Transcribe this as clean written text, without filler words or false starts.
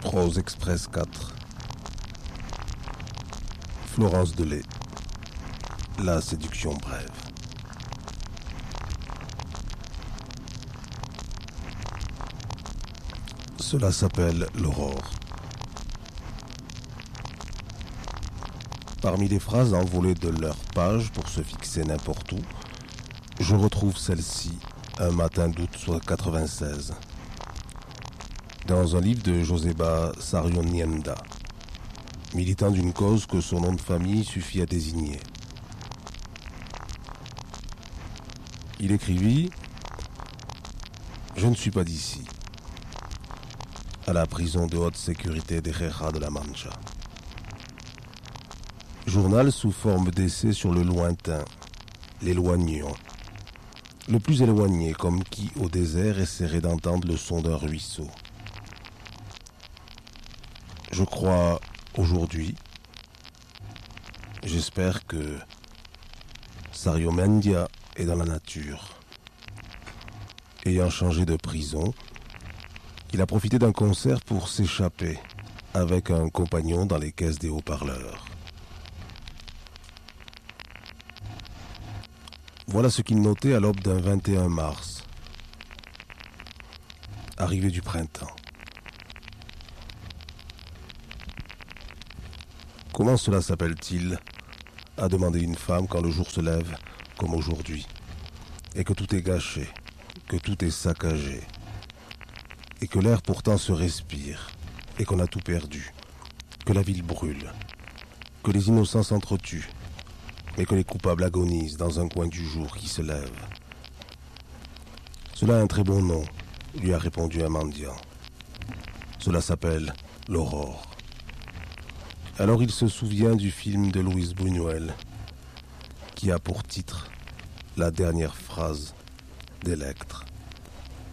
Prose Express 4. Florence Delay. La séduction brève. Cela s'appelle l'aurore. Parmi les phrases envolées de leur page pour se fixer n'importe où, je retrouve celle-ci, un matin d'août 96, dans un livre de Joseba Sarrionienda, militant d'une cause que son nom de famille suffit à désigner. Il écrivit « Je ne suis pas d'ici, à la prison de haute sécurité des Reja de la Mancha. » Journal sous forme d'essai sur le lointain, l'éloignement. Le plus éloigné, comme qui au désert essaierait d'entendre le son d'un ruisseau. Je crois aujourd'hui, j'espère que Sarrionienda est dans la nature. Ayant changé de prison, il a profité d'un concert pour s'échapper avec un compagnon dans les caisses des haut-parleurs. Voilà ce qu'il notait à l'aube d'un 21 mars, arrivée du printemps. Comment cela s'appelle-t-il, a demandé une femme quand le jour se lève, comme aujourd'hui, et que tout est gâché, que tout est saccagé, et que l'air pourtant se respire, et qu'on a tout perdu, que la ville brûle, que les innocents s'entretuent, mais que les coupables agonisent dans un coin du jour qui se lève. Cela a un très bon nom, lui a répondu un mendiant. Cela s'appelle l'aurore. Alors il se souvient du film de Luis Buñuel, qui a pour titre la dernière phrase d'Electre.